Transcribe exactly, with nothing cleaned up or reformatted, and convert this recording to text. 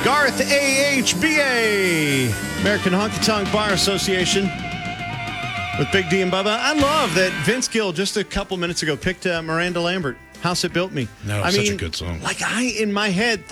Garth A H B A, American Honky Tonk Bar Association, with Big D and Bubba. I love that Vince Gill just a couple minutes ago picked uh, Miranda Lambert, House That Built Me. No, I such mean, a good song. Like I, in my head,